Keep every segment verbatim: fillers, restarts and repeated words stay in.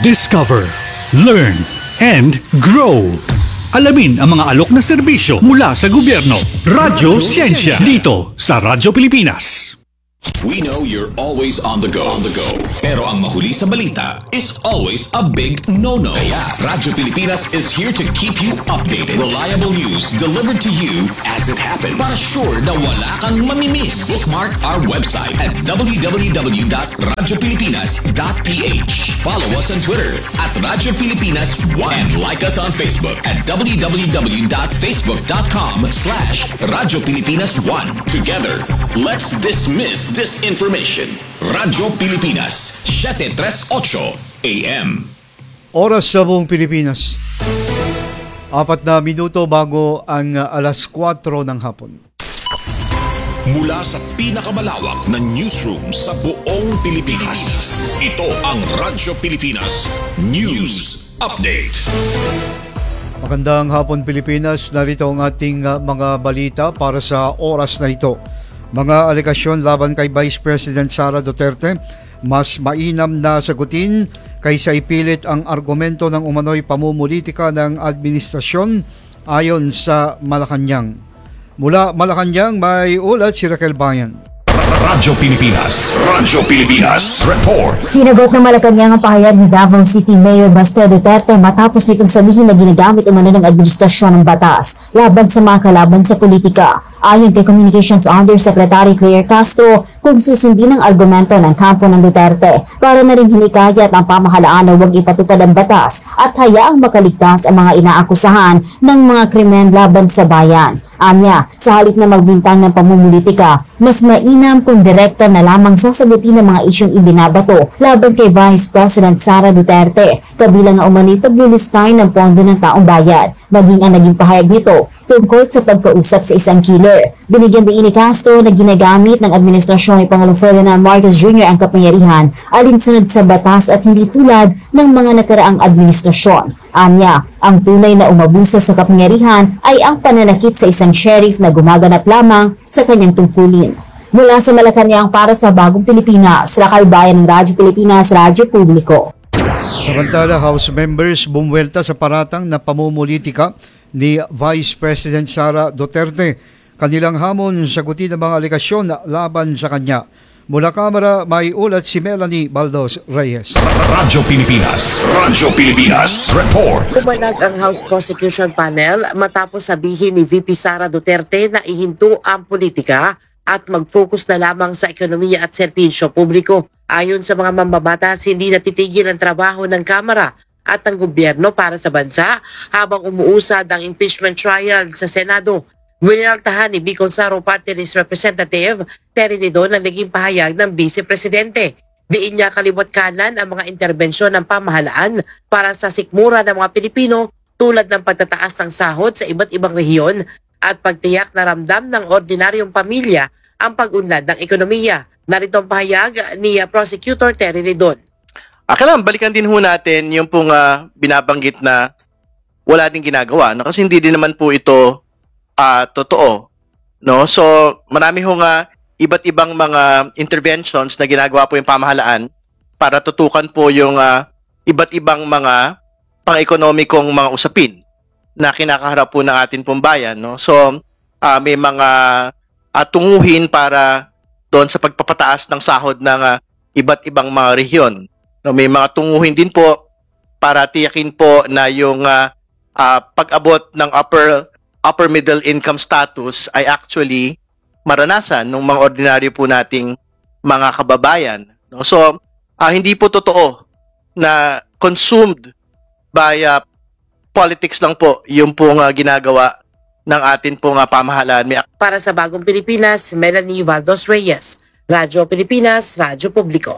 Discover, learn, and grow. Alamin ang mga alok na serbisyo mula sa gobyerno. Radyo Siyensya dito sa Radyo Pilipinas. We know you're always on the go. On the go. Pero ang mahuli sa balita is always a big no-no. Kaya Radyo Pilipinas is here to keep you updated. Reliable news delivered to you as it happens. Para sure na wala kang mamimiss. Bookmark our website at w w w dot radyo pilipinas dot p h. Follow us on Twitter at Radyo Pilipinas one. And like us on Facebook at w w w dot facebook dot com slash Radyo Pilipinas one. Together, let's dismiss disinformation. Radyo Pilipinas, seven thirty-eight A M. Oras sa buong Pilipinas. Apat na minuto bago ang alas kwatro ng hapon. Mula sa pinakamalawak na newsroom sa buong Pilipinas. Ito ang Radyo Pilipinas News Update. Magandang hapon Pilipinas, narito ang ating uh, mga balita para sa oras na ito. Mga alegasyon laban kay Vice President Sara Duterte, mas mainam na sagutin kaysa ipilit ang argumento ng umano'y pamumulitika ng administrasyon ayon sa Malacanang. Mula Malacanang may ulat si Raquel Bayan. Radyo Pilipinas. Radyo Pilipinas. Report. Sinagot ng Malacanang ang pahayag ni Davao City Mayor Baste Duterte matapos nitong sabihin na ginagamit umano ng administrasyon ng batas laban sa mga kalaban sa politika. Ayon kay Communications Undersecretary Claire Castro, kung susundin ang argumento ng kampo ng Duterte para na rin hinikayat ang pamahalaan na huwag ipatupad ang batas at hayaang makaligtas ang mga inaakusahan ng mga krimen laban sa bayan. Anya, sa halip na magbintang ng pamumulitika, mas mainam kung direkta na lamang sasagutin ang mga isyong ibinabato laban kay Vice President Sara Duterte, kabilang ang umano'y paglilistay ng pondo ng taong bayan, maging ang naging pahayag nito tungkol sa pagkausap sa isang killer. Binigyan din ni Castro na ginagamit ng administrasyon ni Pangulong Ferdinand Marcos Junior ang kapangyarihan alinsunod sa batas at hindi tulad ng mga nakaraang administrasyon. Anya, ang tunay na umabuso sa kapangyarihan ay ang pananakit sa isang sheriff na gumaganap lamang sa kanyang tungkulin. Mula sa Malacanang para sa Bagong Pilipinas, Raquel Bayan ng Radyo Pilipinas, Radyo Publiko. Samantala, House members bumuwelta sa paratang na pamumulitika ni Vice President Sara Duterte. Kanilang hamon sagutin ang mga alegasyon laban sa kanya. Mula Kamara, may ulat si Melanie Baldos Reyes. Radyo Pilipinas. Radyo Pilipinas. Report. Pumanag ang House Prosecution Panel matapos sabihin ni V P Sara Duterte na ihinto ang politika at mag-focus na lamang sa ekonomiya at serbisyo publiko. Ayon sa mga mambabatas, hindi natitigil ang trabaho ng Kamara at ng gobyerno para sa bansa habang umuusad ang impeachment trial sa Senado. Winaltahan ni Bicol Saro Party List Representative Terry Lidon ang naging pahayag ng Vice Presidente. Diin niya kaliwat kanan ang mga interbensyon ng pamahalaan para sa sikmura ng mga Pilipino tulad ng pagtataas ng sahod sa iba't ibang rehiyon at pagtiyak na ramdam ng ordinaryong pamilya ang pag-unlad ng ekonomiya. Narito ang pahayag ni uh, Prosecutor Terry Lidon. Akala, balikan din ho natin yung pong uh, binabanggit na wala din ginagawa. No? Kasi hindi din naman po ito uh, totoo. No? So, marami ho nga iba't ibang mga interventions na ginagawa po yung pamahalaan para tutukan po yung uh, iba't ibang mga pang-ekonomikong mga usapin na kinakaharap po ng atin pong bayan. No? So, uh, may mga uh, tunguhin para doon sa pagpapataas ng sahod ng uh, iba't ibang mga rehiyon. No, may mga tunguhin din po para tiyakin po na yung uh, uh, pag-abot ng upper upper middle income status ay actually maranasan ng mga ordinaryo po nating mga kababayan. No? So, uh, hindi po totoo na consumed by uh, politics lang po yung pong uh, ginagawa ng atin pong uh, pamahalaan. May... Para sa Bagong Pilipinas, Melanie Valdos Reyes, Radyo Pilipinas, Radyo Publiko.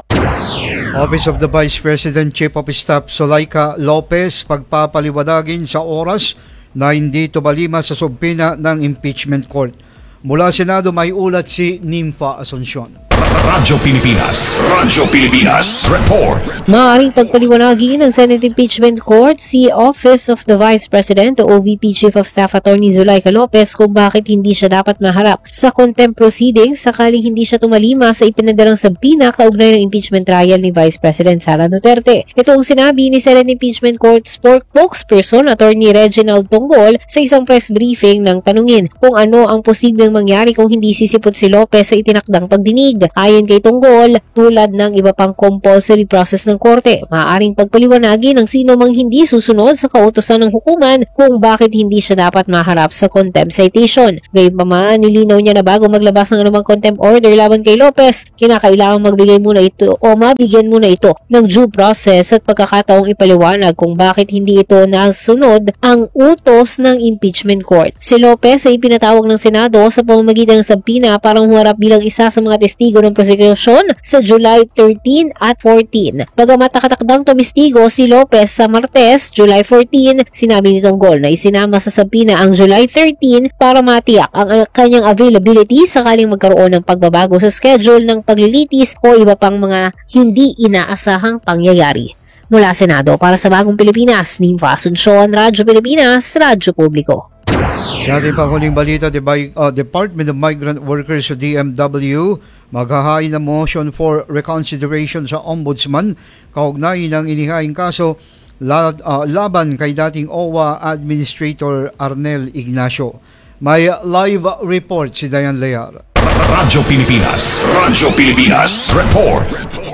Office of the Vice President Chief of Staff Zulaika Lopez pagpapaliwanagin sa oras na hindi tumalima sa subpina ng impeachment court. Mula Senado may ulat si Nympha Asuncion. Radyo Pilipinas. Radyo Pilipinas. Report. Maaaring pagpaliwanagi ng Senate Impeachment Court si Office of the Vice President o O V P Chief of Staff Attorney Zulaika Lopez kung bakit hindi siya dapat maharap sa contempt proceedings sakaling hindi siya tumalima sa ipinadalang sabina kaugnay ng impeachment trial ni Vice President Sara Duterte. Ito ang sinabi ni Senate Impeachment Court spokesperson Attorney Reginald Tonggol sa isang press briefing nang tanungin kung ano ang posibleng mangyari kung hindi sisipot si Lopez sa itinakdang pagdinig. Ayon kay Tonggol, tulad ng iba pang compulsory process ng korte, maaaring pagpaliwanagi ng sino mang hindi susunod sa kautusan ng hukuman kung bakit hindi siya dapat maharap sa contempt citation. Gayunpaman, nilinaw niya na bago maglabas ng anumang contempt order laban kay Lopez, kinakailangang magbigay muna ito o mabigyan muna ito ng due process at pagkakataong ipaliwanag kung bakit hindi ito nasunod ang utos ng impeachment court. Si Lopez ay pinatawag ng Senado sa pamamagitan ng sabina para humarap bilang isa sa mga testigo ng prosecution sa July thirteen at fourteen. Bagamat nakatakdang tumistigo si Lopez sa Martes, July fourteen, sinabi ni Tonggol na isinama sa sabina ang July thirteen para matiyak ang kanyang availability sakaling magkaroon ng pagbabago sa schedule ng paglilitis o iba pang mga hindi inaasahang pangyayari. Mula Senado para sa Bagong Pilipinas, Nimfa Asuncion, Radyo Pilipinas, Radyo Publiko. Sa ating panghuling balita, the uh, Department of Migrant Workers o D M W maghahain ng motion for reconsideration sa Ombudsman kaugnay ng inihaing kaso la, uh, laban kay dating O W A Administrator Arnel Ignacio. May live report si Dayan Lear. Radyo Pilipinas. Radyo Pilipinas. Report.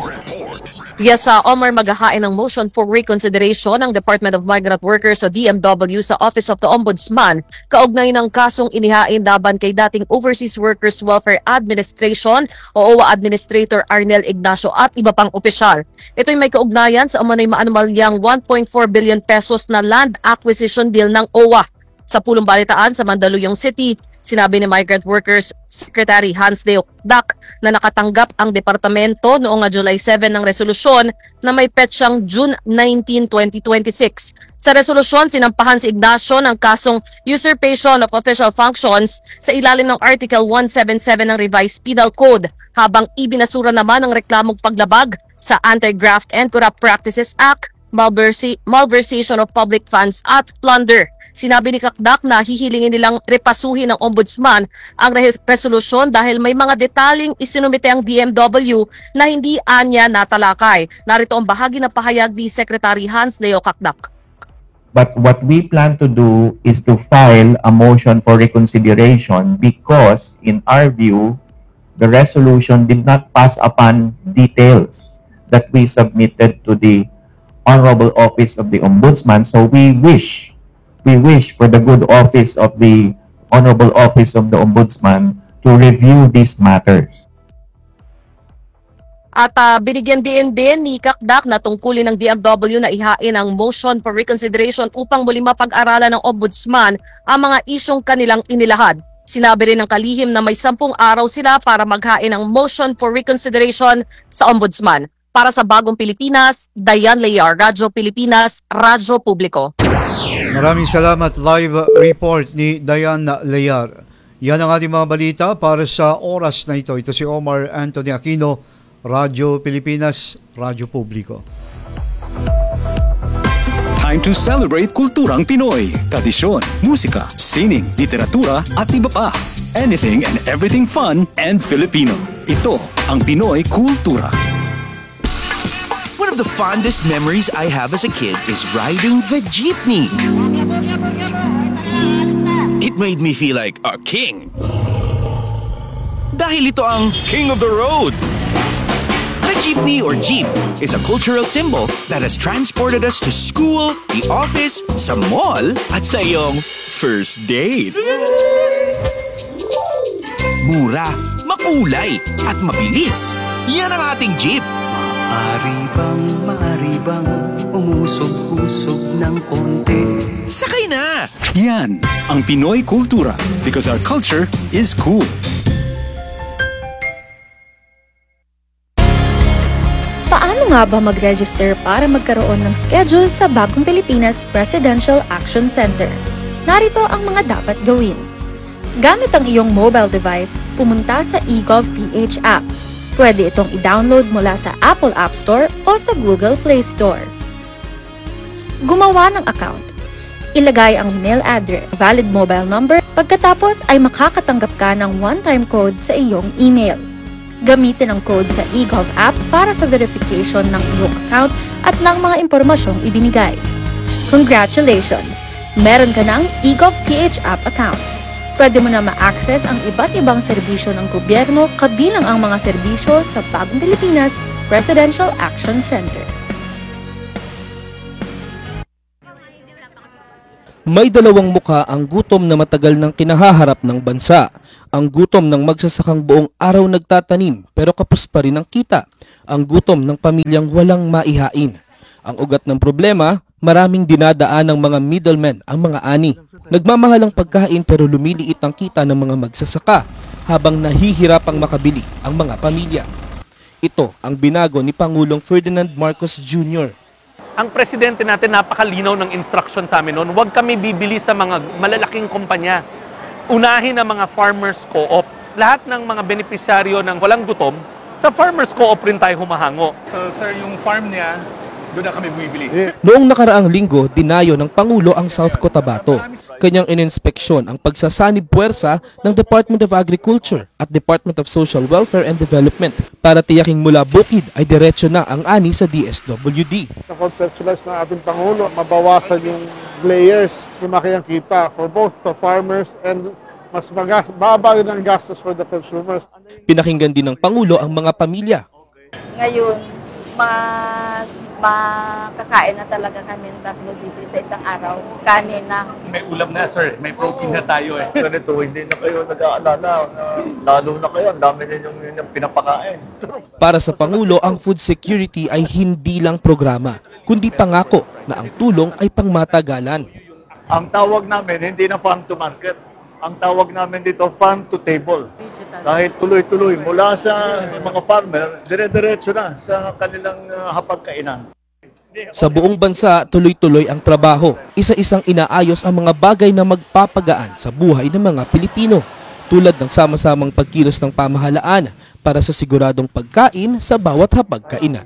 Yes, uh, Omar, maghahain ng motion for reconsideration ng Department of Migrant Workers o D M W sa Office of the Ombudsman kaugnay ng kasong inihain laban kay dating Overseas Workers Welfare Administration o O W A Administrator Arnel Ignacio at iba pang opisyal. Ito'y may kaugnayan sa umano'y maanumalyang one point four billion pesos na land acquisition deal ng O W A. Sa pulong balitaan sa Mandaluyong City, sinabi ni Migrant Workers Secretary Hans Deo Dak na nakatanggap ang departamento noong July seven ng resolusyon na may petsang June nineteenth, twenty twenty-six. Sa resolusyon, sinampahan si Ignacio ng kasong usurpation of official functions sa ilalim ng Article one seventy-seven ng Revised Penal Code, habang ibinasura naman ang reklamong paglabag sa Anti-Graft and Corrupt Practices Act, malversi- malversation of public funds at plunder. Sinabi ni Kakdak na hihilingin nilang repasuhin ng Ombudsman ang re- resolusyon dahil may mga detaling isinumite ang D M W na hindi anya natalakay. Narito ang bahagi ng pahayag ni Secretary Hans Leo Kakdak. But what we plan to do is to file a motion for reconsideration because, in our view, the resolution did not pass upon details that we submitted to the Honorable Office of the Ombudsman. So we wish We wish for the good office of the Honorable Office of the Ombudsman to review these matters. At uh, binigyan din din ni Kakdak na tungkulin ng D M W na ihain ang motion for reconsideration upang muli mapag-aralan ng Ombudsman ang mga isyong kanilang inilahad. Sinabi rin ng kalihim na may sampung araw sila para maghain ng motion for reconsideration sa Ombudsman. Para sa Bagong Pilipinas, Dayan Lear, Radyo Pilipinas, Radyo Publiko. Maraming salamat. Live report ni Dayan Lear. Yan ang ating mga balita para sa oras na ito. Ito si Omar Anthony Aquino, Radyo Pilipinas, Radyo Publiko. Time to celebrate kulturang Pinoy, tradisyon, musika, sining, literatura at iba pa. Anything and everything fun and Filipino. Ito ang Pinoy Kultura. One of the fondest memories I have as a kid is riding the jeepney. It made me feel like a king. Dahil ito ang King of the Road. The jeepney or jeep is a cultural symbol that has transported us to school, the office, sa mall, at sa iyong first date. Mura, makulay, at mabilis. Yan ang ating jeep. Maaari bang, maaari bang umusog-usog ng konti? Sakay na! Yan ang Pinoy Kultura because our culture is cool. Paano nga ba mag-register para magkaroon ng schedule sa Bagong Pilipinas Presidential Action Center? Narito ang mga dapat gawin. Gamit ang iyong mobile device, pumunta sa eGovPH app. Pwede itong i-download mula sa Apple App Store o sa Google Play Store. Gumawa ng account. Ilagay ang email address, valid mobile number, pagkatapos ay makakatanggap ka ng one-time code sa iyong email. Gamitin ang code sa eGov app para sa verification ng iyong account at ng mga impormasyong ibinigay. Congratulations! Meron ka ng eGovPH app account. Pwede mo na ma-access ang iba't ibang serbisyo ng gobyerno kabilang ang mga serbisyo sa Bagong Pilipinas Presidential Action Center. May dalawang muka ang gutom na matagal nang kinahaharap ng bansa. Ang gutom ng magsasakang buong araw nagtatanim pero kapos pa rin ang kita. Ang gutom ng pamilyang walang maihain. Ang ugat ng problema, maraming dinadaan ng mga middlemen ang mga ani. Nagmamahal ang pagkain pero lumiliit ang kita ng mga magsasaka habang nahihirapang makabili ang mga pamilya. Ito ang binago ni Pangulong Ferdinand Marcos Junior Ang presidente natin napakalinaw ng instruction sa amin noon, huwag kami bibili sa mga malalaking kumpanya. Unahin ang mga farmers co-op. Lahat ng mga benepisyaryo ng walang gutom, sa farmers co-op rin tayo humahango. So sir, yung farm niya, doon na kami bumibili. Noong nakaraang linggo, dinayo ng Pangulo ang South Cotabato. Kanyang ininspeksyon ang pagsasanib puwersa ng Department of Agriculture at Department of Social Welfare and Development para tiyaking mula bukid ay diretso na ang ani sa D S W D. Na-conceptualize ng ating Pangulo, mabawasan yung layers, lumaki ang kita for both the farmers and mas magas, baba rin ang gastos for the consumers. Pinakinggan din ng Pangulo ang mga pamilya. Ngayon, mas makakain na talaga kami ng tatlo beses sa isang araw. Kanin na. May ulam na sir, may protein na tayo eh. Ganito, hindi na kayo nag-aalala na lalo na kayo, ang dami ninyong yung pinapakain. Para sa Pangulo, ang food security ay hindi lang programa, kundi pangako na ang tulong ay pangmatagalan. Ang tawag namin, hindi na farm to market. Ang tawag namin dito, farm to table. Dahil tuloy-tuloy, mula sa mga farmer, dire-diretso na sa kanilang uh, hapagkainan. Sa buong bansa, tuloy-tuloy ang trabaho. Isa-isang inaayos ang mga bagay na magpapagaan sa buhay ng mga Pilipino, tulad ng sama-samang pagkilos ng pamahalaan para sa siguradong pagkain sa bawat hapagkainan.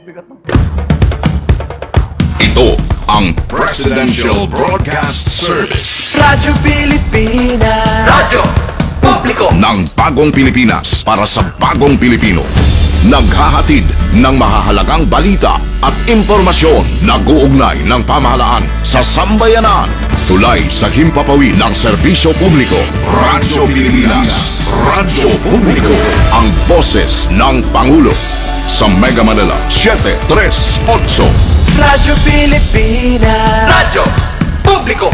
Ito ang Presidential Broadcast Service. Radyo Pilipinas. Radyo Publiko ng Bagong Pilipinas para sa Bagong Pilipino. Naghahatid ng mahahalagang balita at impormasyon na guugnay ng pamahalaan sa sambayanan. Tulay sa himpapawid ng serbisyo publiko. Radyo Pilipinas. Radyo Publiko. Ang boses ng Pangulo. Sa Mega Manila, seven three eight. Radyo Pilipinas. Radyo Publiko.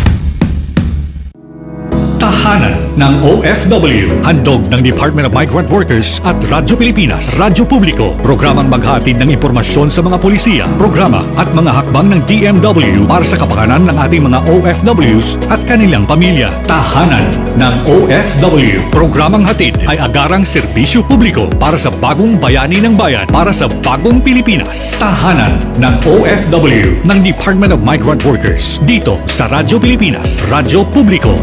Tahanan ng O F W. Handog ng Department of Migrant Workers at Radyo Pilipinas. Radyo Publiko. Programang maghatid ng impormasyon sa mga polisiya, programa at mga hakbang ng D M W para sa kapakanan ng ating mga O F Ws at kanilang pamilya. Tahanan ng O F W. Programang hatid ay agarang serbisyo publiko para sa bagong bayani ng bayan, para sa bagong Pilipinas. Tahanan ng O F W ng Department of Migrant Workers. Dito sa Radyo Pilipinas. Radyo Publiko.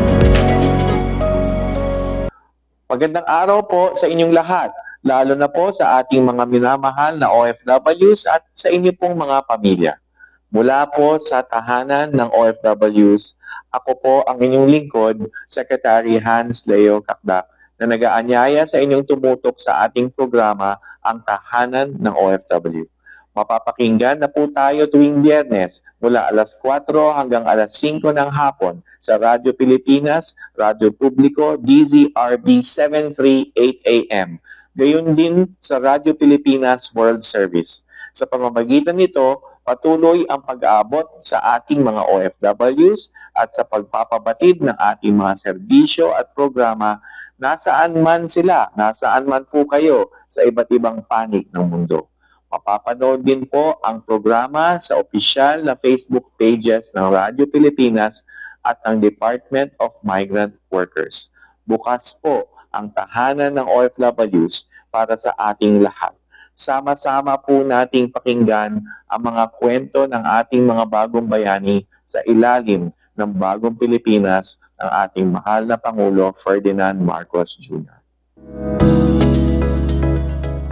Magandang araw po sa inyong lahat, lalo na po sa ating mga minamahal na O F Ws at sa inyo pong mga pamilya. Mula po sa tahanan ng O F Ws, ako po ang inyong lingkod, Secretary Hans Leo Kakdak, na nag-aanyaya sa inyong tumutok sa ating programa, ang Tahanan ng O F W. Mapapakinggan na po tayo tuwing Biyernes mula alas kwatro hanggang alas singko ng hapon sa Radyo Pilipinas, Radyo Publiko, D Z R B seven thirty-eight A M. Gayon din sa Radyo Pilipinas World Service. Sa pamamagitan nito, patuloy ang pag-aabot sa ating mga O F Ws at sa pagpapabatid ng ating mga serbisyo at programa nasaan man sila, nasaan man po kayo sa iba't ibang panig ng mundo. Mapapanood din po ang programa sa opisyal na Facebook pages ng Radyo Pilipinas at ng Department of Migrant Workers. Bukas po ang tahanan ng O F Ws para sa ating lahat. Sama-sama po nating pakinggan ang mga kwento ng ating mga bagong bayani sa ilalim ng Bagong Pilipinas ng ating mahal na Pangulo Ferdinand Marcos Junior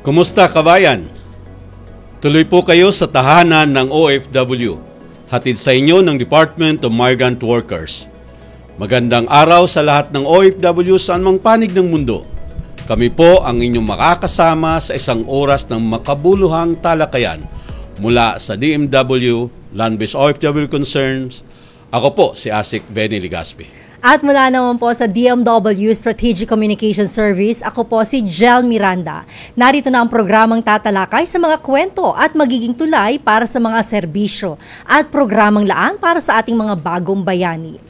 Kumusta kabayan? Tuloy po kayo sa tahanan ng O F W. Hatid sa inyo ng Department of Migrant Workers. Magandang araw sa lahat ng O F W saan mang panig ng mundo. Kami po ang inyong makakasama sa isang oras ng makabuluhang talakayan mula sa D M W, Land-Based O F W Concerns. Ako po si Asik Benny Ligaspi. At mula naman po sa D M W Strategic Communication Service, ako po si Jel Miranda. Narito na ang programang tatalakay sa mga kwento at magiging tulay para sa mga serbisyo at programang laan para sa ating mga bagong bayani.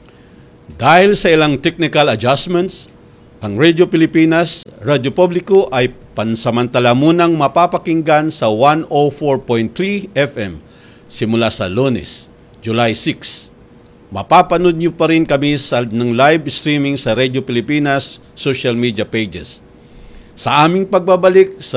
Dahil sa ilang technical adjustments, ang Radio Pilipinas, Radyo Publiko ay pansamantala munang mapapakinggan sa one oh four point three F M simula sa Lunes, July sixth. Mapapanood niyo pa rin kami sa, ng live streaming sa Radio Pilipinas social media pages. Sa aming pagbabalik sa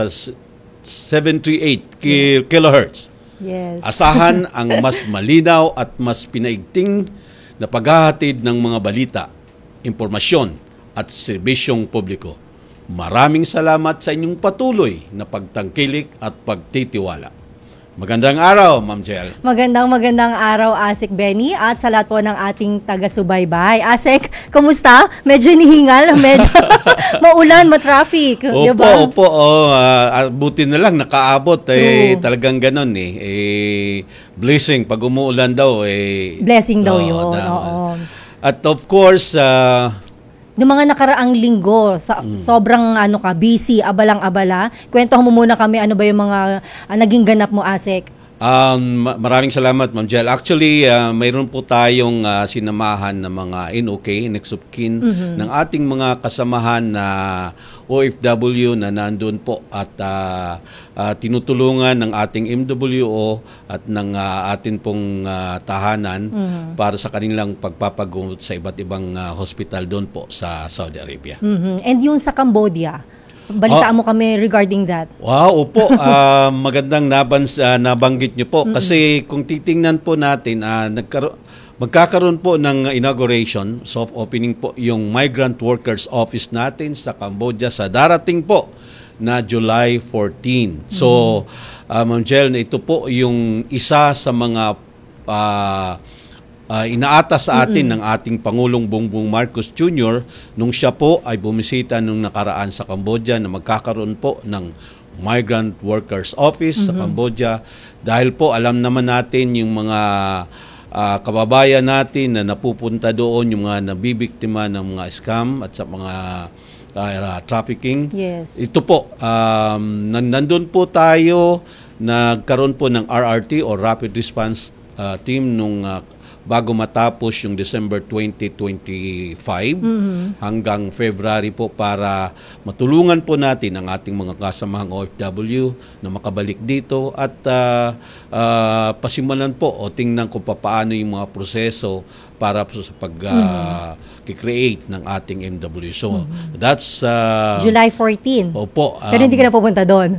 seven thirty-eight kilohertz, yes. Asahan ang mas malinaw at mas pinaigting na paghahatid ng mga balita, impormasyon at serbisyong publiko. Maraming salamat sa inyong patuloy na pagtangkilik at pagtitiwala. Magandang araw, Ma'am Jel. Magandang magandang araw, Asik Benny, at sa lahat po ng ating taga-subaybay. Asik, kumusta? Medyo inihingal, medyo maulan, matraffic. Opo, diba? opo. Oh, uh, buti na lang, nakaabot. Eh, talagang ganon eh. eh. Blessing, pag umuulan daw. Eh, Blessing daw oh, yun, na, oo. At of course, uh, Noong mga nakaraang linggo, sa, mm. sobrang ano ka, busy, abalang-abala. Kwentuhan mo muna kami, ano ba yung mga uh, naging ganap mo, Asik? Um, maraming salamat, Ma'am Jel. Actually, uh, mayroon po tayong uh, sinamahan ng mga N O K, Next of Kin, mm-hmm. ng ating mga kasamahan na O F W na nandun po at uh, uh, tinutulungan ng ating M W O at ng uh, atin pong uh, tahanan mm-hmm. para sa kanilang pagpapagamot sa iba't ibang uh, hospital doon po sa Saudi Arabia. Mm-hmm. And yung sa Cambodia, balitaan oh. mo kami regarding that. Wow, opo. uh, magandang nabans, uh, nabanggit niyo po. Mm-hmm. Kasi kung titingnan po natin, uh, nagkaro- magkakaroon po ng inauguration, soft opening po yung Migrant Workers Office natin sa Cambodia sa darating po na July fourteenth. Mm-hmm. So, uh, Ma'am Jel, ito po yung isa sa mga uh, Uh, inaatas sa atin mm-hmm. ng ating Pangulong Bongbong Marcos Junior nung siya po ay bumisita nung nakaraan sa Cambodia na magkakaroon po ng Migrant Workers Office mm-hmm. sa Cambodia dahil po alam naman natin yung mga uh, kababayan natin na napupunta doon, yung mga nabibiktima ng mga scam at sa mga uh, trafficking. Yes. Ito po, um, nandun po tayo, nagkaroon po ng R R T o Rapid Response uh, Team nung uh, bago matapos yung December twenty twenty-five mm-hmm. hanggang February po para matulungan po natin ang ating mga kasamahang O F W na makabalik dito at uh, uh, pasimulan po o tingnan kung paano yung mga proseso para po sa pag-create uh, mm-hmm. ng ating M W. So, mm-hmm. that's uh, July fourteenth. Opo. Um, Pero hindi ka na pupunta doon.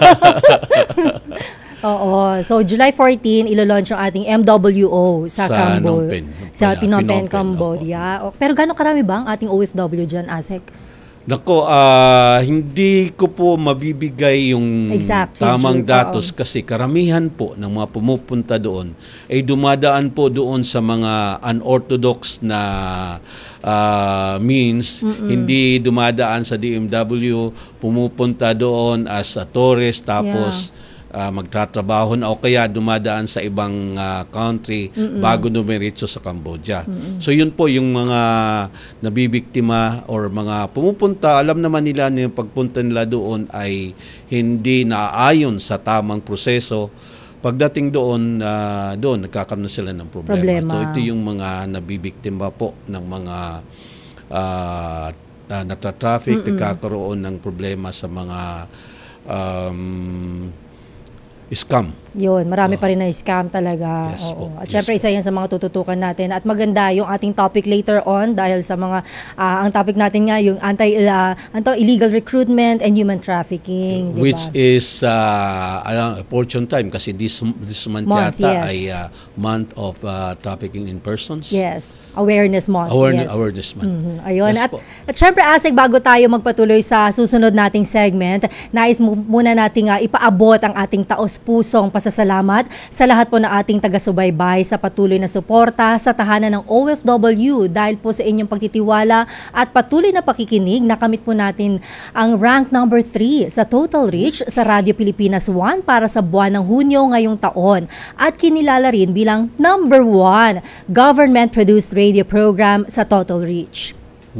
Oo. So, July fourteenth, ilo-launch ang ating M W O sa, sa Cambo- Phnom Penh. Sa Phnom Penh, Phnom Penh, Cambodia. O, pero gano'ng karami ba ang ating O F W dyan, Asik? Nako, uh, hindi ko po mabibigay yung exact tamang figure, datos oo. Kasi karamihan po ng mga pumupunta doon ay dumadaan po doon sa mga unorthodox na uh, means. Mm-mm. Hindi dumadaan sa D M W, pumupunta doon as a tourist tapos yeah. Uh, magtatrabaho na o kaya dumadaan sa ibang uh, country Mm-mm. bago dumiretso sa Cambodia. Mm-mm. So yun po yung mga nabibiktima or mga pumupunta, alam naman nila na yung pagpunta nila doon ay hindi naaayon sa tamang proseso. Pagdating doon, uh, doon nagkakaroon na sila ng problema. problema. So ito yung mga nabibiktima po ng mga uh, uh, nagtatraffic, nagkakaroon ng problema sa mga um, scam Yun, marami pa rin na scam talaga. Yes Oo. po. At Yes syempre, isa yan sa mga tututukan natin. At maganda yung ating topic later on dahil sa mga, ah, ang topic natin nga, yung anti, uh, anto, illegal recruitment and human trafficking. Diba? Which is uh, uh, opportune time kasi this this month, Month, yata yes. ay uh, month of uh, trafficking in persons. Yes, awareness month. Awareness, yes. awareness month. Mhm. Ayun. Yes at, po. at syempre, Asik, bago tayo magpatuloy sa susunod nating segment, nais mu- muna nating uh, ipaabot ang ating taos-pusong pasasalamat sa lahat po ng ating taga-subaybay sa patuloy na suporta sa tahanan ng O F W dahil po sa inyong pagtitiwala at patuloy na pakikinig, nakamit po natin ang rank number three sa total reach sa Radio Pilipinas one para sa buwan ng Hunyo ngayong taon at kinilala rin bilang number one government-produced radio program sa total reach.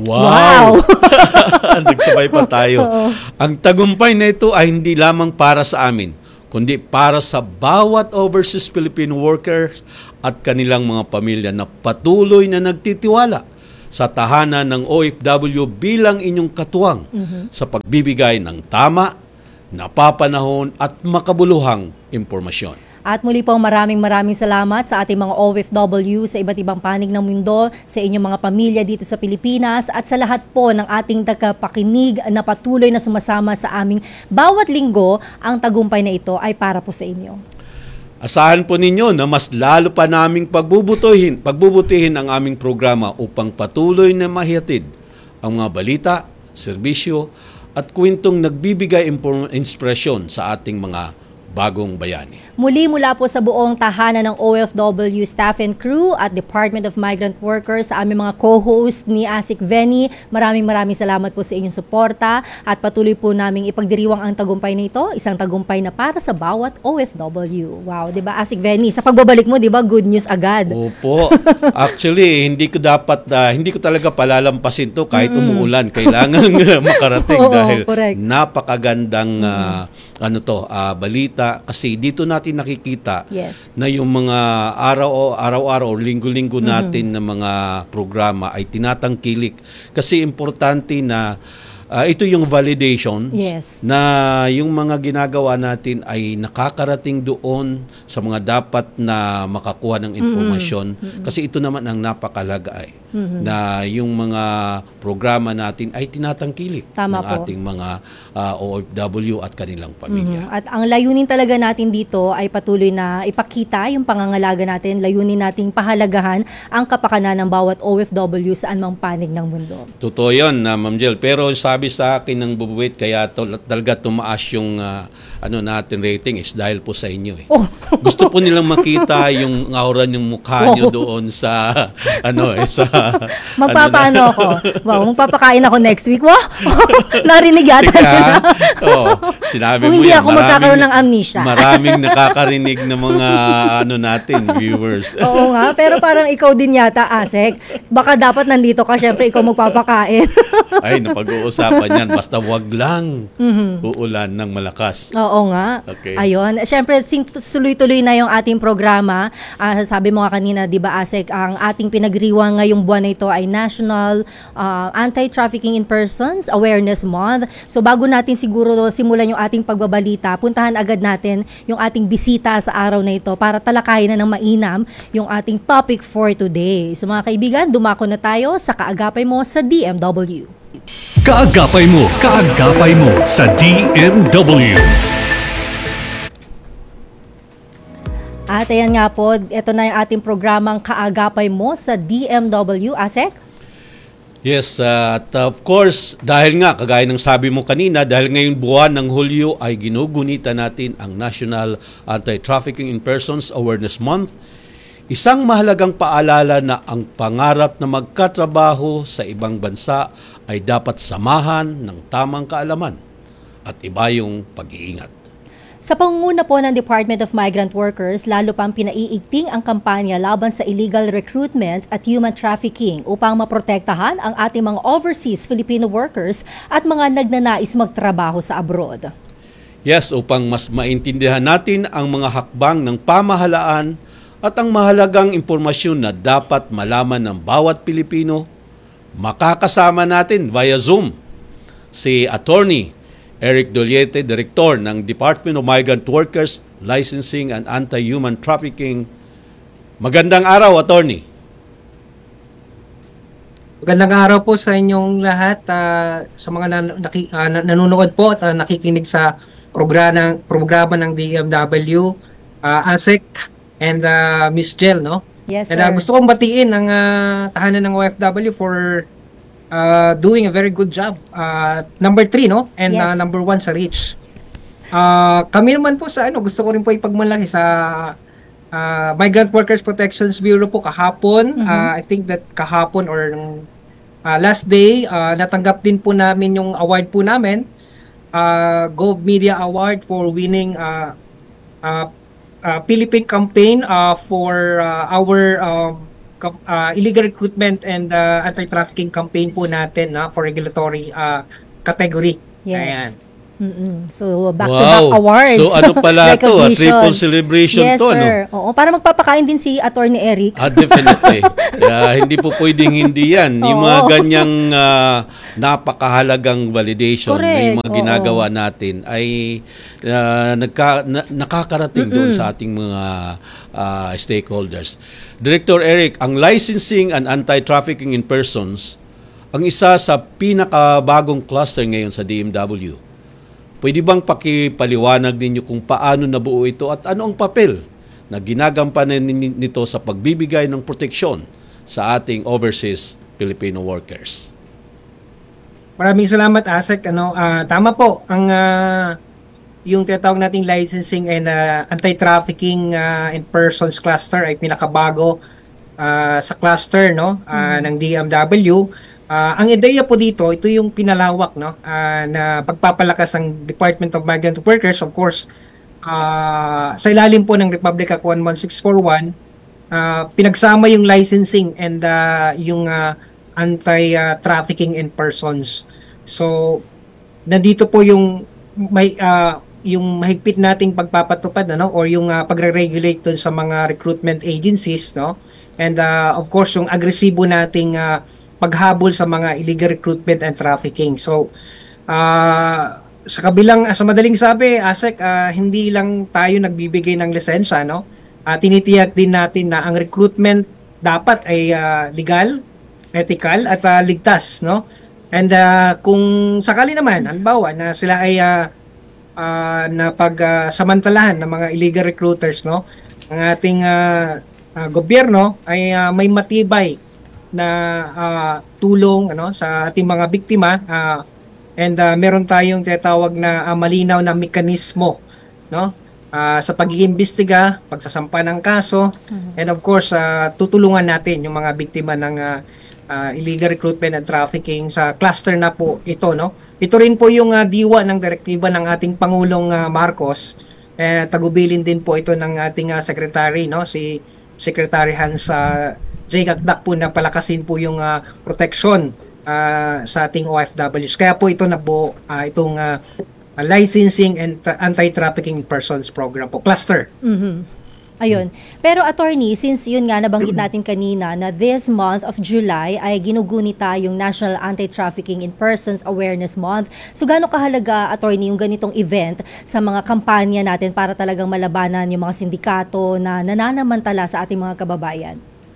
Wow! Nagsabay pa tayo. Oo. Ang tagumpay na ito ay hindi lamang para sa amin, kundi para sa bawat overseas Filipino workers at kanilang mga pamilya na patuloy na nagtitiwala sa tahanan ng O F W bilang inyong katuwang Mhm. sa pagbibigay ng tama, napapanahon at makabuluhang impormasyon. At muli po maraming maraming salamat sa ating mga O F W sa iba't ibang panig ng mundo, sa inyong mga pamilya dito sa Pilipinas at sa lahat po ng ating tagapakinig na patuloy na sumasama sa aming bawat linggo. Ang tagumpay na ito ay para po sa inyo. Asahan po ninyo na mas lalo pa naming pagbubutihin, pagbubutihin ang aming programa upang patuloy na mahihatid ang mga balita, serbisyo at kwentong nagbibigay impor- inspirasyon sa ating mga bagong bayani. Muli mula po sa buong tahanan ng O F W staff and crew at Department of Migrant Workers sa aming mga co-host ni Asik Venny, maraming maraming salamat po sa inyong suporta at patuloy po naming ipagdiriwang ang tagumpay na ito, isang tagumpay na para sa bawat O F W. Wow, 'di ba Asik Venny? Sa pagbabalik mo, 'di ba, good news agad. Opo. Actually, hindi ko dapat uh, hindi ko talaga palalampasin 'to kahit Mm-mm. umuulan. Kailangan makarating Oo, dahil correct. napakagandang uh, ano 'to, uh, balita kasi dito natin nakikita Yes. na yung mga araw o araw-araw o linggo-linggo Mhm. natin na mga programa ay tinatangkilik kasi importante na ah, ito yung validation Yes. na yung mga ginagawa natin ay nakakarating doon sa mga dapat na makakuha ng impormasyon Mm-mm. kasi ito naman ang napakalaga ay Mhm. na yung mga programa natin ay tinatangkilik Tama ng po. ating mga ah, O F W at kanilang pamilya. Mhm. At ang layunin talaga natin dito ay patuloy na ipakita yung pangangalaga natin, layunin nating pahalagahan ang kapakanan ng bawat O F W saan mang panig ng mundo. Totoo yun, na Ma'am Jel. Pero sabi sa akin ng bubuwit, kaya to, talaga tumaas yung ah, ano natin rating is dahil po sa inyo. Eh. Oh. Gusto po nilang makita yung aura ng mukha nyo Oh. doon sa ano eh, sa Magpapaano ako? Wow, magpapakain ako next week. Wow! Narinig yata Teka, nila. oh, sinabi Kung mo hindi yan, ako magkakaroon ng amnesia. Maraming nakakarinig ng mga ano natin, viewers. Oo nga, pero parang ikaw din yata, Asek. Baka dapat nandito ka, syempre ikaw magpapakain. Ay, napag-uusapan yan. Basta wag lang Mhm. uulan ng malakas. Oo nga. Okay. Ayun. Siyempre, sing- tuloy-tuloy na yung ating programa. Ah, sabi mo nga kanina, di ba, Asek, ang ating pinagriwang ngayong buwan na ito ay National ah, Anti-Trafficking in Persons Awareness Month. So, bago natin siguro simulan yung ating pagbabalita, puntahan agad natin yung ating bisita sa araw na ito para talakayin na ng mainam yung ating topic for today. So, mga kaibigan, dumako na tayo sa kaagapay mo sa D M W. Kaagapay mo, kaagapay mo sa D M W. At ayan nga po, ito na yung ating programang kaagapay mo sa D M W. Asek? Yes, uh, at of course, dahil nga, kagaya ng sabi mo kanina, dahil ngayong buwan ng Hulyo ay ginugunita natin ang National Anti-Trafficking in Persons Awareness Month, isang mahalagang paalala na ang pangarap na magkatrabaho sa ibang bansa ay dapat samahan ng tamang kaalaman at iba yung pag-iingat. Sa pangunguna po ng Department of Migrant Workers, lalo pang pinaiigting ang kampanya laban sa illegal recruitment at human trafficking upang maprotektahan ang ating mga overseas Filipino workers at mga nagnanais magtrabaho sa abroad. Yes, upang mas maintindihan natin ang mga hakbang ng pamahalaan at ang mahalagang impormasyon na dapat malaman ng bawat Pilipino, makakasama natin via Zoom si Attorney Eric Doliete, Direktor ng Department of Migrant Workers, Licensing and Anti-Human Trafficking. Magandang araw, Attorney. Magandang araw po sa inyong lahat, uh, sa mga nan- naki- uh, nanonood po at uh, nakikinig sa programa, programa ng D M W, uh, ASEC, and uh, Miss Jel, no? Yes, and uh, sir. gusto kong batiin ang uh, tahanan ng O F W for uh, doing a very good job. Uh, number three, no? And uh, Yes. number one sa REACH. Uh, kami naman po sa ano, gusto ko rin po ipagmalaki sa uh, Migrant Workers Protections Bureau po kahapon. Mhm. Uh, I think that kahapon or uh, last day, uh, natanggap din po namin yung award po namin, uh, Gov Media Award for winning uh, uh, uh, Philippine campaign uh, for uh, our um, com- uh, illegal recruitment and uh, anti-trafficking campaign po natin na for regulatory uh, category. Yes. Ayan. Mm-mm. So, back-to-back Wow. awards. So, ano pala to? A Recognition. triple celebration yes, to, sir. Oo, para magpapakain din si Attorney Eric. Ah, definitely. Kaya hindi po pwedeng hindi yan. Yung mga Oo. ganyang ah, napakahalagang validation na Correct. yung mga Oo. ginagawa natin ay ah, nagka, na, nakakarating doon Mm-mm. sa ating mga ah, stakeholders. Director Eric, ang licensing and anti-trafficking in persons ang isa sa pinakabagong cluster ngayon sa D M W. Pwede bang pakipaliwanag ninyo kung paano nabuo ito at ano ang papel na ginagampanan nin- nito sa pagbibigay ng proteksyon sa ating overseas Filipino workers? Maraming salamat, Asek. Ano, ah, tama po, ang ah, yung tinatawag nating licensing and ah, anti-trafficking ah, in persons cluster ay pinakabago ah, sa cluster, no, ah, ng D M W. Ah, ang ideya po dito, ito yung pinalawak, no, ah, na pagpapalakas ng Department of Migrant Workers, of course, ah, sa ilalim po ng Republic Act one one six four one, ah, pinagsama yung licensing and ah, yung ah, anti-trafficking in persons. So, nandito po yung may ah, yung mahigpit nating pagpapatupad, ano, or yung ah, pagre-regulate dun sa mga recruitment agencies, no, and ah, of course yung agresibo nating ah, paghabol sa mga illegal recruitment and trafficking. So, ah, sa kabilang, sa madaling sabi, Asek, ah, hindi lang tayo nagbibigay ng lisensya, no? Ah, tinitiyak din natin na ang recruitment dapat ay ah, legal, ethical, at ah, ligtas, no? And ah, kung sakali naman, halimbawa, na sila ay uh, uh, na pagsamantalahan ng mga illegal recruiters, no? Ang ating ah, ah, gobyerno ay ah, may matibay na ah, tulong, ano, sa ating mga biktima, ah, and ah, meron tayong tinatawag na ah, malinaw na mekanismo, no, ah, sa pag-iimbestiga, pagsasampa ng kaso, and of course ah, tutulungan natin yung mga biktima ng ah, ah, illegal recruitment and trafficking sa cluster na po ito, no. Ito rin po yung ah, diwa ng direktiba ng ating Pangulong ah, Marcos. Eh, tagubilin din po ito ng ating ah, secretary, no, si Secretary Hans uh, J. Kakdak po na palakasin po yung uh, protection uh, sa ating O F Ws. Kaya po ito na po uh, itong uh, licensing and tra- anti-trafficking persons program po, cluster. Mhm. Ayun. Pero attorney, since yun nga nabanggit natin kanina na this month of July ay ginugunita yung National Anti-Trafficking in Persons Awareness Month. So gaano kahalaga, attorney, yung ganitong event sa mga kampanya natin para talagang malabanan yung mga sindikato na nananamantala sa ating mga kababayan?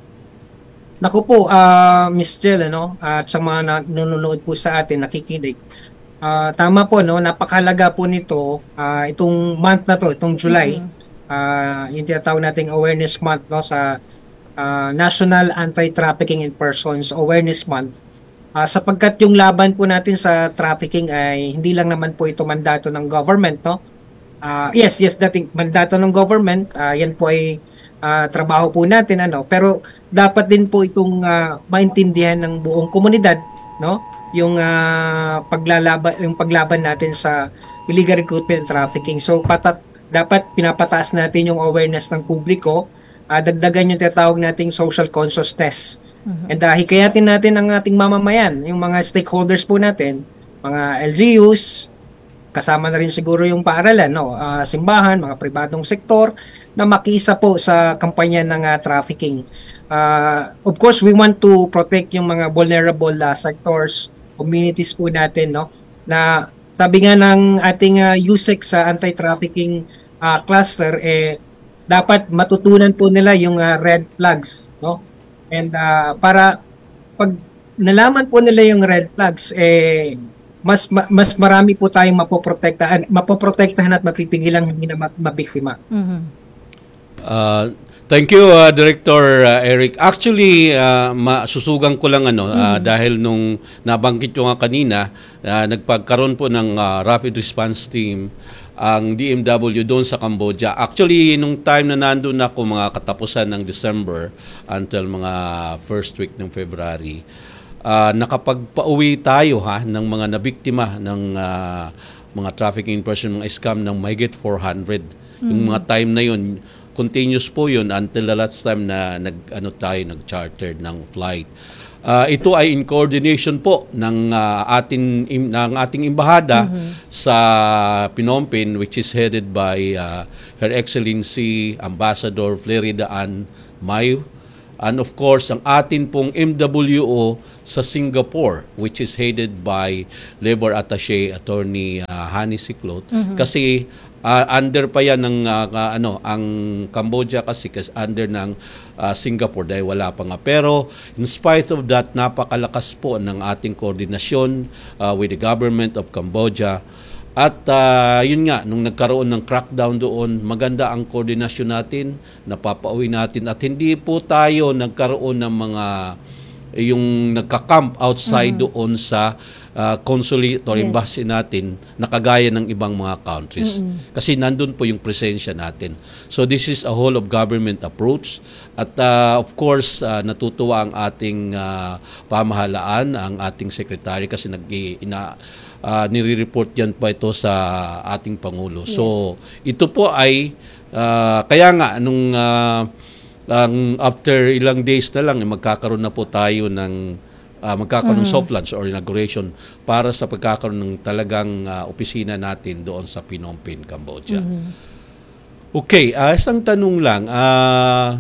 Naku po, uh, Miss Jel, ano, at sa mga nanonood po sa atin, nakikinig. Uh, tama po, no, napakahalaga po nito, uh, itong month na to, itong July, mm-hmm. uh, yung tinatawag nating Awareness Month, no, sa uh, National Anti-Trafficking in Persons Awareness Month. Uh, sapagkat yung laban po natin sa trafficking ay hindi lang naman po ito mandato ng government, no. Uh, yes, yes, dating mandato ng government, uh, yan po ay Uh, trabaho po natin, ano, pero dapat din po itong uh, maintindihan ng buong komunidad, no, yung uh, paglalaban yung paglaban natin sa illegal recruitment and trafficking. So patat dapat pinapataas natin yung awareness ng publiko, uh, dagdagan yung tinatawag nating social conscious test. Mm-hmm. And uh, hikayatin natin ang ating mamamayan, yung mga stakeholders po natin, mga L G Us, kasama na rin siguro yung paaralan, no, uh, simbahan, mga pribadong sektor, na makiisa po sa kampanya ng uh, trafficking. Uh, of course, we want to protect yung mga vulnerable uh, sectors, communities po natin, no, na sabi nga ng ating uh, U S E C sa anti-trafficking uh, cluster, eh, dapat matutunan po nila yung uh, red flags, no? And uh, para pag nalaman po nila yung red flags, eh, mas ma- mas marami po tayong mapoprotektahan, mapoprotektahan at mapipigilang hindi na ma- mabiktima. Mhm. Uh, thank you, uh, Director uh, Eric. Actually, uh, masusugan ko lang ano, uh, dahil nung nabanggit ko nga kanina, uh, nagpagkaroon po ng uh, rapid response team ang D M W doon sa Cambodia. Actually, nung time na nandun ako, mga katapusan ng December until mga first week ng February, uh, nakapagpauwi tayo ha ng mga nabiktima ng uh, mga trafficking person, mga scam ng mahigit four hundred. Mm. Yung mga time na yun, continuous po yun until the last time na nag ano tayo nag-charter ng flight. Uh, ito ay in coordination po ng uh, atin im, ng ating embahada mm-hmm. sa Phnom Penh, which is headed by uh, Her Excellency Ambassador Flerida Ann Mayo, and of course ang atin pong M W O sa Singapore, which is headed by Labor Attaché Attorney uh, Hani Siklot. Mm-hmm. Kasi Uh, under pa yan ng uh, uh, ano ang Cambodia kasi, kasi under ng uh, Singapore dahil wala pa nga. Pero in spite of that, napakalakas po ng ating koordinasyon uh, with the government of Cambodia. At uh, yun nga, nung nagkaroon ng crackdown doon, maganda ang koordinasyon natin, napapauwi natin at hindi po tayo nagkaroon ng mga yung nagka-camp outside mm-hmm. doon sa uh, consulate or yes. embassy natin na kagaya ng ibang mga countries. Mm-hmm. Kasi nandun po yung presensya natin. So this is a whole of government approach. At uh, of course, uh, natutuwa ang ating uh, pamahalaan, ang ating secretary kasi nag ina uh, nire-report yan pa ito sa ating Pangulo. Yes. So ito po ay uh, kaya nga nung uh, ang after ilang days na lang eh, magkakaroon na po tayo ng uh, magkakaroon mm-hmm. ng soft launch or inauguration para sa pagkakaroon ng talagang uh, opisina natin doon sa Phnom Penh, Cambodia. Mm-hmm. Okay, uh, isang tanong lang. Uh,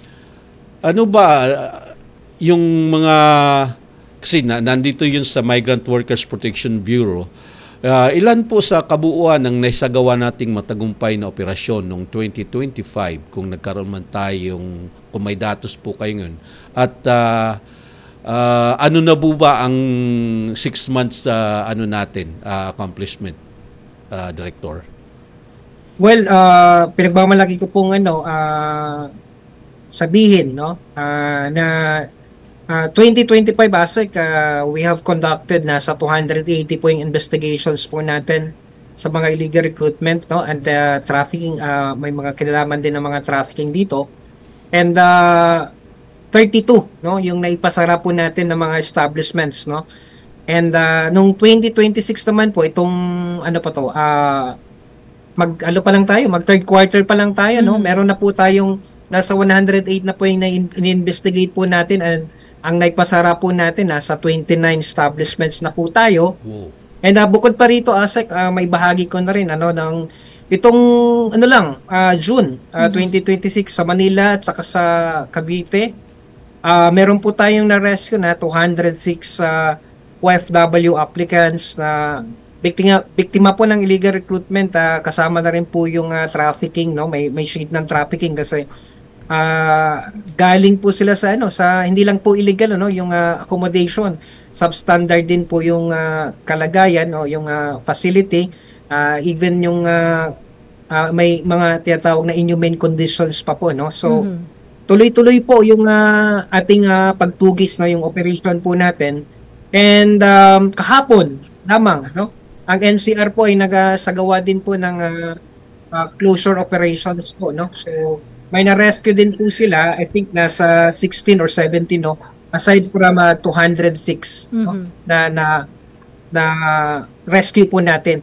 ano ba uh, yung mga kasi na, nandito yun sa Migrant Workers Protection Bureau. Uh, ilan po sa kabuuan ng naisagawa nating matagumpay na operasyon noong twenty twenty-five kung nagkaroon man tayong, kung may datos po kayo ngayon. At uh, uh, ano na po ba ang six months uh, ano natin, uh, accomplishment, uh, Director? Well, uh, pinagmamalaki ko pong ano, uh, sabihin no, uh, na Uh, twenty twenty-five ASEC, uh, we have conducted na sa two hundred eighty po yung investigations po natin sa mga illegal recruitment no, and uh, trafficking. Uh, may mga kinalaman din ng mga trafficking dito. And uh, thirty-two no, yung naipasara po natin ng mga establishments. No? And uh, nung twenty twenty-six naman po, itong ano pa to, uh, mag, ano pa lang tayo, mag third quarter pa lang tayo. Mm-hmm. No? Meron na po tayong nasa one hundred eight na po yung na-investigate po natin, and ang naipasara po natin, nasa twenty-nine establishments na po tayo. Wow. And uh, bukod pa rito, ASEC, uh, may bahagi ko na rin ano, ng itong ano lang, uh, June uh, twenty twenty-six sa Manila at saka sa Cavite. Uh, meron po tayong na-rescue na two hundred six uh, O F W applicants na biktima, biktima po ng illegal recruitment. Uh, kasama na rin po yung uh, trafficking. No? May, may shade ng trafficking kasi Uh, galing po sila sa ano sa hindi lang po illegal ano yung uh, accommodation, substandard din po yung uh, kalagayan o yung uh, facility, uh, even yung uh, uh, may mga tinatawag na inhumane conditions pa po no. So mm-hmm. tuloy-tuloy po yung uh, ating uh, pagtugis no, yung operation po natin. And um, kahapon lamang no, ang N C R po ay nagasagawa din po ng uh, uh, closure operations po no. So may na-rescue din po sila, I think nasa sixteen or seventeen no, aside from uh, two hundred six mm-hmm. no, na na na rescue po natin.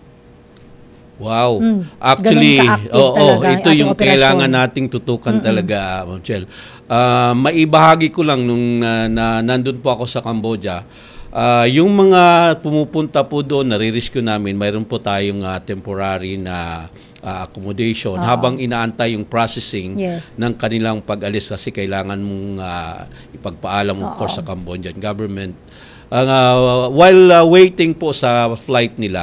Wow. Mm, Actually, oo, oh, ito yung operasyon. Kailangan nating tutukan mm-hmm. talaga, Ma'am Chel. Uh, maibahagi ko lang nung uh, na nandun po ako sa Cambodia. Uh, yung mga pumupunta po doon, nare-rescue namin, mayroon po tayong uh, temporary na Uh, accommodation uh-huh. habang inaantay yung processing yes. ng kanilang pag-alis kasi kailangan mong uh, ipagpaalam mo uh-huh. sa Cambodian government. Uh, while uh, waiting po sa flight nila,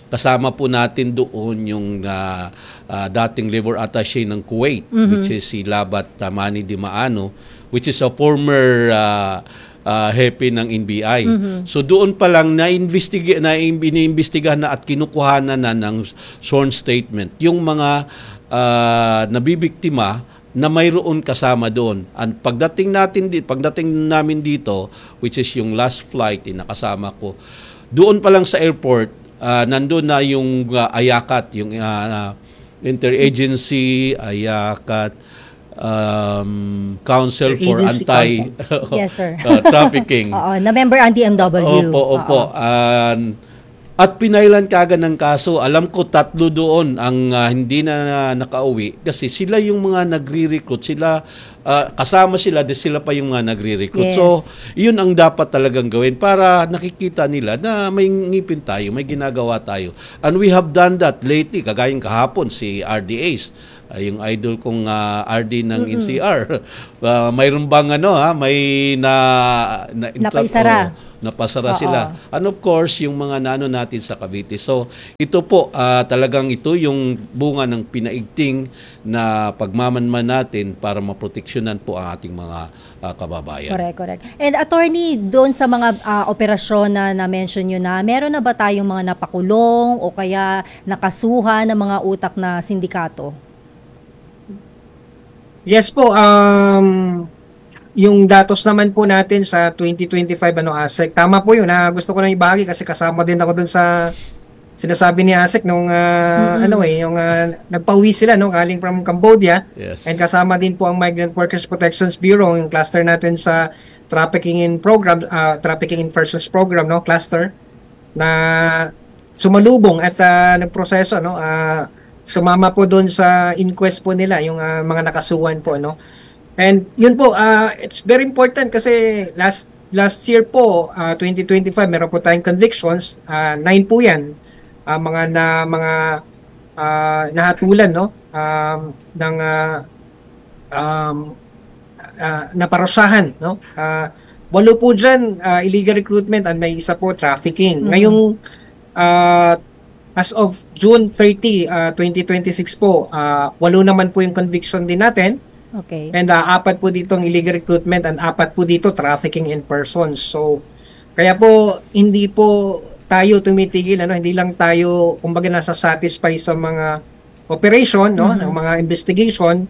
kasama po natin doon yung uh, uh, dating labor attaché ng Kuwait, Mhm. which is si Labat uh, Manny Di Maano, which is a former uh, uh, hepe ng N B I. Mhm. So doon pa lang na-investiga na iniimbestigahan na at kinukuhanan na ng sworn statement yung mga uh, nabibiktima na mayroon kasama doon. And pagdating natin dito, pagdating namin dito, which is yung last flight eh, nakasama ko, doon pa lang sa airport, uh, nandoon na yung uh, AYACAT, yung uh, Interagency AYACAT um, Council for Agency Anti Council. Yes, sir. uh, Trafficking. Oo, na member ang D M W. Opo, opo. Oo. And at pinailan kaagad ng kaso. Alam ko tatlo doon ang uh, hindi na nakauwi kasi sila yung mga nagre-recruit. Sila uh, kasama sila, di sila pa yung mga nagre-recruit. Yes. So, yun ang dapat talagang gawin para nakikita nila na may ngipin tayo, may ginagawa tayo. And we have done that lately. Kagayang kahapon si R D Ace, uh, yung idol kong uh, R D ng Mm-mm. N C R. Uh, mayroon bang ano ha, may na, na Napaisara. oh, napasara Oo. sila. And of course, yung mga nano natin sa Cavite. So, ito po, ah, talagang ito yung bunga ng pinaigting na pagmamanman natin para maproteksyonan po ang ating mga ah, kababayan. Correct, correct. And attorney, doon sa mga ah, operasyon na na-mention nyo na, meron na ba tayong mga napakulong o kaya nakasuhan ng mga utak na sindikato? Yes po, um, yung datos naman po natin sa twenty twenty-five ano ASEC, tama po yun. Ah, gusto ko na ibahagi kasi kasama din ako dun sa sinasabi ni ASEC nung ah, Mm-mm. ano eh, yung ah, nagpauwi sila no, galing from Cambodia. Yes. And kasama din po ang Migrant Workers Protections Bureau, yung cluster natin sa trafficking in program, ah, trafficking in persons program no, cluster na sumalubong at ah, nagproseso no, ah, sumama po doon sa inquest po nila yung ah, mga nakasuhan po no. And yun po, uh, it's very important kasi last last year po, uh, twenty twenty-five, meron po tayong convictions, uh, nine po yan, uh, mga na mga uh, nahatulan no um, ng uh, um, uh, naparusahan no. Uh, walo po dyan, uh, illegal recruitment and may isa po trafficking. Mhm. Ngayong uh, as of June thirtieth, uh, twenty twenty-six po, uh, walo naman po yung conviction din natin. Okay. And uh, apat po dito ang illegal recruitment and apat po dito trafficking in persons. So, kaya po hindi po tayo tumitigil, ano, hindi lang tayo kumbaga nasa satisfy sa mga operation, no, Mhm. ng mga investigation.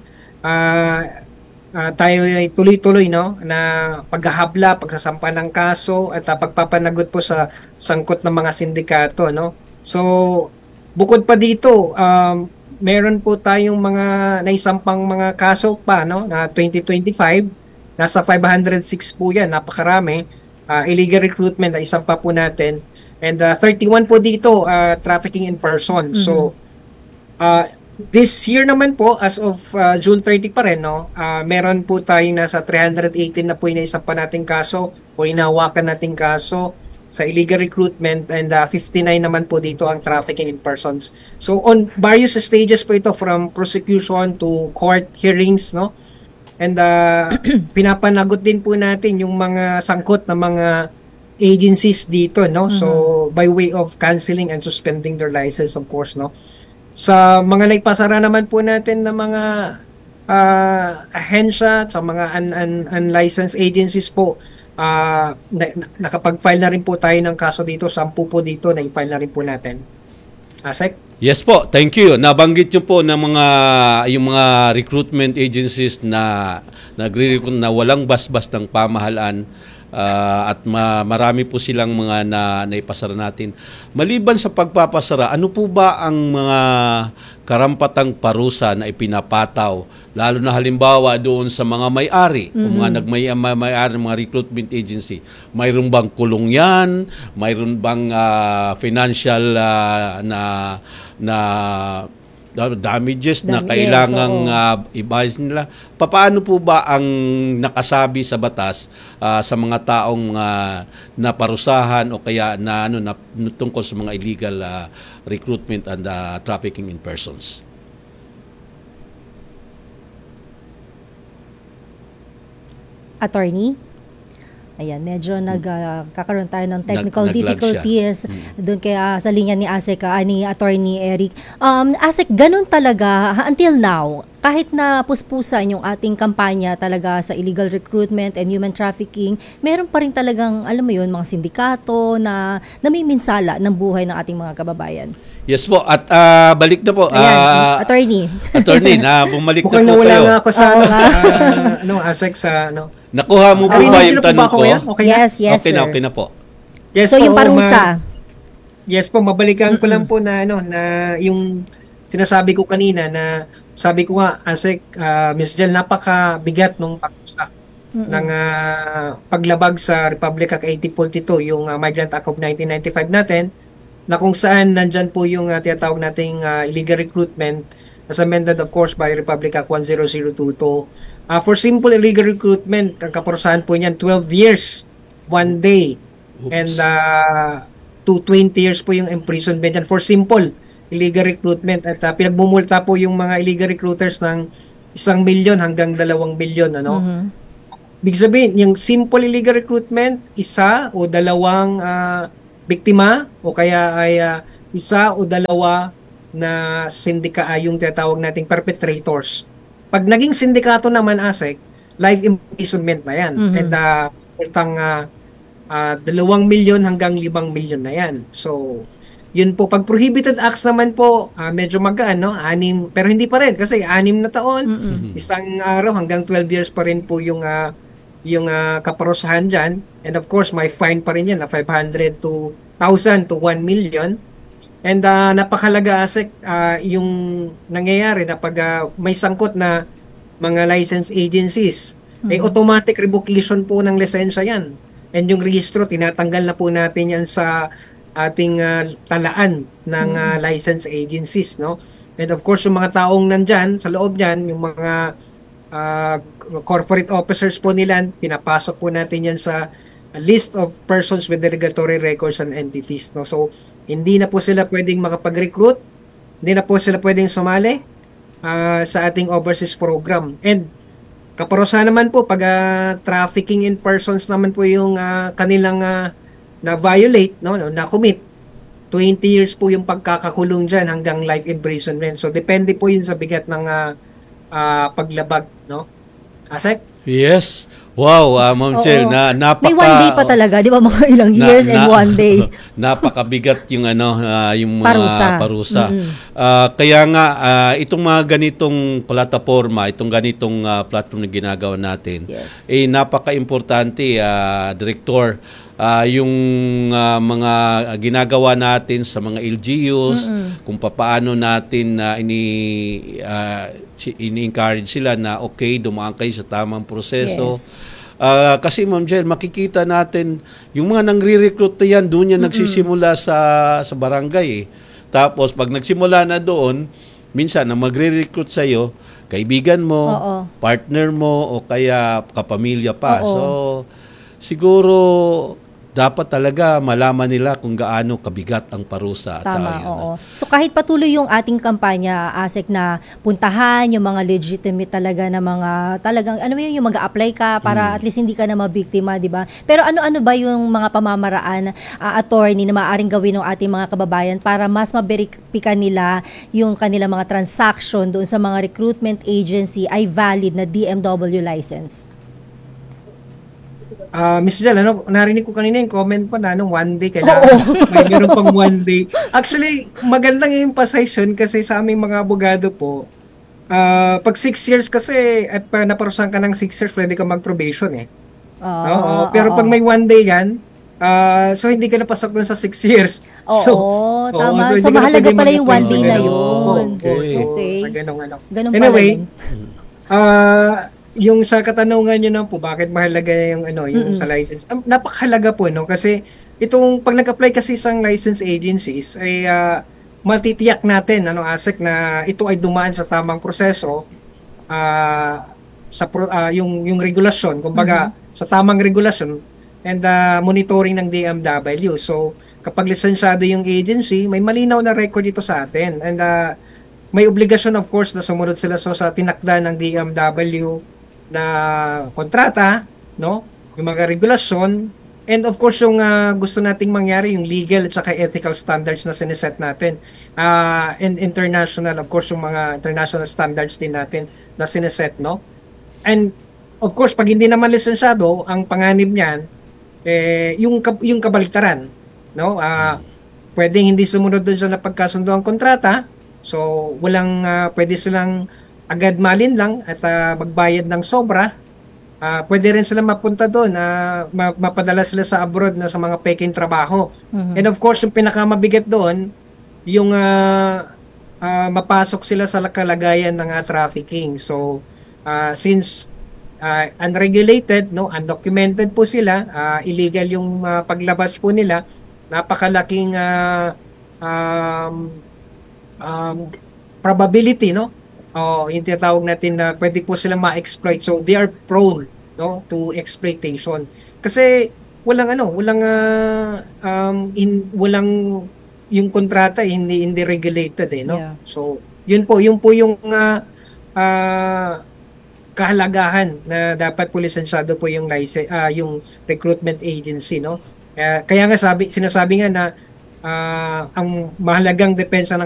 Uh, uh, tayo ay tuloy-tuloy no na paghahabla, pagsasampa ng kaso at uh, pagpapanagot po sa sangkot ng mga sindikato, no. So, bukod pa dito, um, meron po tayong mga naisampang mga kaso pa no na twenty twenty-five, nasa five hundred six po yan, napakarami. Uh, illegal recruitment na isampa po natin, and uh, thirty-one po dito uh, trafficking in person. Mhm. So uh, this year naman po as of uh, June thirtieth pa rin no, uh, meron po tayong nasa three hundred eighteen na po inaisampa nating kaso o inahawakan nating kaso sa illegal recruitment, and uh, fifty-nine naman po dito ang trafficking in persons. So on various stages po ito, from prosecution to court hearings no, and uh, pinapanagot din po natin yung mga sangkot na mga agencies dito no. So by way of canceling and suspending their license, of course no. Sa mga naipasara naman po natin na mga uh, ahensya, sa mga un- un- unlicensed agencies po, uh, na, na- nakapag-file na rin po tayo ng kaso dito, sampu po dito na i-file na rin po natin. Asek? Yes po, thank you. Nabanggit niyo po na mga yung mga recruitment agencies na nagre-recruit na walang basbas ng pamahalaan, ah, at ma- marami po silang mga na naipasara natin. Maliban sa pagpapasara, ano po ba ang mga karampatang parusa na ipinapataw, lalo na halimbawa doon sa mga may-ari o mga Mhm. nagmay may-ari ng mga recruitment agency? Mayroon bang kulong yan? Mayroon bang ah, financial ah, na na damages na Dam- yes, kailangang oo. uh, ibayad nila? Paano po ba ang nakasabi sa batas ah, sa mga taong ah, naparusahan o kaya na ano na tungkol sa mga illegal ah, recruitment and ah, trafficking in persons? Attorney? Ayan, medyo nagkakaroon tayo ng technical Nag- nag-lag difficulties doon kaya sa linya ni Asek, ah, ni Attorney Eric. Um, Asek, ganun talaga until now, kahit na puspusan yung ating kampanya talaga sa illegal recruitment and human trafficking, meron pa rin talagang, alam mo yun, mga sindikato na namiminsala ng buhay ng ating mga kababayan. Yes po. At ah, balik na po. Ayan, ah, Attorney. Attorney, na bumalik na Mukhang po nawala kayo. nga ako sa Oo ano, nga. ah, ano, ASEC sa ano. Nakuha mo po Narinig ba niyo yung na po ba tanong ako ko? ngayon? Okay na? Yes, yes, okay na, sir. okay na po. Yes So, po, yung parusa. ma- yes po, mabalikan ko lang po na ano na yung sinasabi ko kanina na sabi ko nga ASEC, uh, Miss Jel, napakabigat nung parusa Mm-mm. ng ah, paglabag sa Republic Act eighty forty-two, yung ah, Migrant Act of nineteen ninety-five natin, na kung saan nandyan po yung uh, tinatawag nating ah, illegal recruitment as amended of course by Republic Act ten thousand twenty-two. Uh, for simple illegal recruitment, ang kaparusahan po niyan twelve years, one day. Oops. And uh, to twenty years po yung imprisonment yan for simple illegal recruitment. At uh, pinagbumulta po yung mga illegal recruiters ng isang milyon hanggang dalawang milyon. Ano? Mhm. Big sabihin, yung simple illegal recruitment, isa o dalawang ah, biktima o kaya ay ah, isa o dalawa na sindika ay yung tinatawag nating perpetrators. Pag naging sindikato naman, ASEC, life imprisonment na yan. Mhm. And uh, utang ah, ah, dalawang milyon hanggang limang milyon na yan. So, yun po. Pag prohibited acts naman po, ah, medyo magaan, no? Anim, pero hindi pa rin kasi anim na taon, Mm-mm. isang araw hanggang twelve years pa rin po yung ah, yung ah, kaparusahan dyan. And of course, may fine pa rin yan na five hundred to one thousand to one million. And uh, napakalaga, ASEC, ah, yung nangyayari na pag ah, may sangkot na mga license agencies, ay Mhm. automatic revocation po ng lisensya yan. And yung registro, tinatanggal na po natin yan sa ating ah, talaan ng ah, license agencies, no? And of course, yung mga taong nandyan, sa loob niyan, yung mga ah, corporate officers po nila, pinapasok po natin yan sa list of persons with derogatory records and entities, no? So, hindi na po sila pwedeng makapag-recruit, hindi na po sila pwedeng sumali ah, sa ating overseas program. And kaparusahan naman po pag ah, trafficking in persons naman po yung ah, kanilang ah, na-violate, no, no, na-commit, twenty years po yung pagkakakulong dyan hanggang life imprisonment. So, depende po yun sa bigat ng ah, ah, paglabag, no? ASEC? Yes. Wow, uh, Ma'am Oo. Chel, na napaka May one day pa talaga, di ba, mga ilang na- years and na- one day. napakabigat yung ano ah, yung mga Parusa. parusa. Mm-mm. Ah, kaya nga ah, itong mga ganitong plataforma, itong ganitong ah, platform na ginagawa natin, Yes. eh napaka-importante, ah, Director, ah, yung ah, mga ginagawa natin sa mga L G Us, Mm-mm. kung paano natin na ini ah, si- ini-encourage sila na okay, dumaan kayo sa tamang proseso. Yes. Ah, kasi Ma'am Jel, makikita natin yung mga nangre-recruit na yan, doon yan nagsisimula sa sa barangay eh. Tapos pag nagsimula na doon, minsan ang magre-recruit sa iyo, kaibigan mo, Oo. partner mo o kaya kapamilya pa. Oo. So siguro dapat talaga malaman nila kung gaano kabigat ang parusa at Tama, saka yun. oo. So kahit patuloy yung ating kampanya, ASEC, na puntahan yung mga legitimate talaga na mga talagang ano yun, yung mag-a-apply ka para at least hindi ka na mabiktima, di ba? Pero ano-ano ba yung mga pamamaraan, uh, attorney, na maaaring gawin ng ating mga kababayan para mas maberipika nila yung kanilang mga transaction doon sa mga recruitment agency ay valid na D M W license? Ah, Miss Jel, ano, narinig ko kanina yung comment pa na ano, one day kailangan may meron pang one day. Actually, magandang i-emphasize yun kasi sa aming mga abogado po, ah, pag six years kasi at pa naparusahan ka ng six years, pwede ka mag-probation eh. Ah, Oo, pero oo. pag may one day yan, ah, so hindi ka napasok dun sa six years. Oo, so, tama. oo, So, hindi ka na mahalaga pwede pala yung one mag-apply day sa na ganun. yun. Oo, so, Okay. sa ganung ano. Ganun Anyway, pala yun. Ah, yung sa katanungan nyo na po, bakit mahalaga yung ano, yung Mm-mm. sa license? Um, napakahalaga po, no? Kasi itong pag nag-apply kasi sa license agencies ay ah, matitiyak natin, ano, ASEC, na ito ay dumaan sa tamang proseso, ah, sa pro, ah, yung yung regulasyon, kumbaga sa tamang regulasyon and ah, monitoring ng D M W. So, kapag lisensyado yung agency, may malinaw na record ito sa atin. And ah, may obligasyon of course na sumunod sila so sa tinakda ng D M W na kontrata, no? yung mga regulasyon, and of course yung ah, gusto nating mangyari, yung legal at saka ethical standards na sineset natin. Ah, and international, of course, yung mga international standards din natin na sineset, no? And of course, pag hindi naman lisensyado, ang panganib niyan, eh, yung, kab- yung kabaliktaran, no? Ah, pwedeng hindi sumunod doon sa napagkasundo ang kontrata, so walang, ah, pwede silang agad malin lang at ah, magbayad ng sobra. Ah, pwede rin sila mapunta doon, na ma- mapadala sila sa abroad na sa mga peking trabaho. Mhm. And of course, yung pinakamabigat doon, yung ah, ah, mapasok sila sa kalagayan ng ah, trafficking. So, ah, since ah, unregulated, no, undocumented po sila, ah, illegal yung ah, paglabas po nila, napakalaking ah, um, um, probability, no? O yung tinatawag natin na pwede po silang ma-exploit. So they are prone, no, to exploitation. Kasi walang ano, walang ah, um in walang yung kontrata eh, hindi hindi regulated eh, no. Yeah. So yun po, yun po yung ah, ah, kahalagahan na dapat po lisensyado po yung license, ah, yung recruitment agency, no. Kaya, kaya nga sabi sinasabi nga na ah, ang mahalagang depensa ng